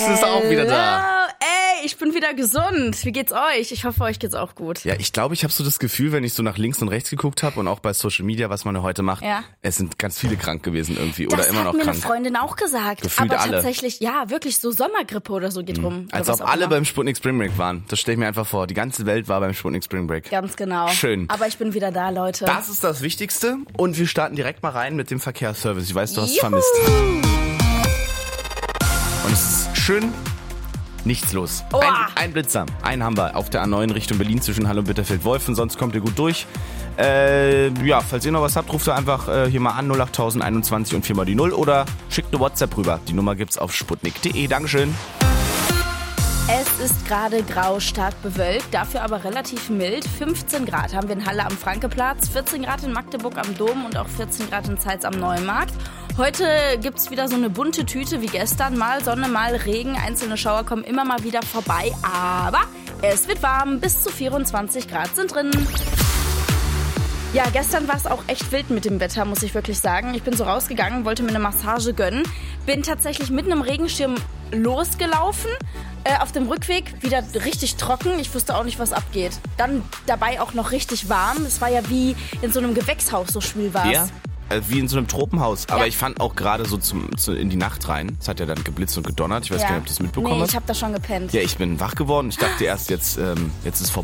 ist auch wieder da. Ey, ich bin wieder gesund. Wie geht's euch? Ich hoffe, euch geht's auch gut. Ja, ich glaube, ich habe so das Gefühl, wenn ich so nach links und rechts geguckt habe und auch bei Social Media, was man heute macht, es sind ganz viele krank gewesen irgendwie oder immer noch krank. Das hat mir krank. eine Freundin auch gesagt. Gefühlt aber alle. Tatsächlich, ja, wirklich so Sommergrippe oder so geht rum. Als ob alle beim Sputnik Spring Break waren. Das stelle ich mir einfach vor. Die ganze Welt war beim Sputnik Spring Break. Ganz genau. Schön. Aber ich bin wieder da, Leute. Das ist das Wichtigste und wir starten direkt mal rein mit dem Verkehrsservice. Ich weiß, du hast es vermisst. Und es ist schön nichts los. Ein Blitzer. Einen haben wir auf der A9 Richtung Berlin zwischen Halle und Bitterfeld-Wolfen. Sonst kommt ihr gut durch. Falls ihr noch was habt, ruft ihr einfach hier mal an 08021 und 4 mal die 0 oder schickt eine WhatsApp rüber. Die Nummer gibt's auf sputnik.de. Dankeschön. Es ist gerade grau, stark bewölkt, dafür aber relativ mild. 15 Grad haben wir in Halle am Frankeplatz, 14 Grad in Magdeburg am Dom und auch 14 Grad in Zeitz am Neumarkt. Heute gibt's wieder so eine bunte Tüte wie gestern. Mal Sonne, mal Regen. Einzelne Schauer kommen immer mal wieder vorbei. Aber es wird warm. Bis zu 24 Grad sind drin. Ja, gestern war es auch echt wild mit dem Wetter, muss ich wirklich sagen. Ich bin so rausgegangen, wollte mir eine Massage gönnen. Bin tatsächlich mit einem Regenschirm losgelaufen. Auf dem Rückweg wieder richtig trocken. Ich wusste auch nicht, was abgeht. Dann dabei auch noch richtig warm. Es war ja wie in so einem Gewächshaus, so schwül war es. Ja. Wie in so einem Tropenhaus. Aber ich fand auch gerade so in die Nacht rein. Es hat ja dann geblitzt und gedonnert. Ich weiß gar nicht, ob du das mitbekommen hast. Nee, ich habe da schon gepennt. Ja, ich bin wach geworden. Ich dachte erst, jetzt ist vorbei.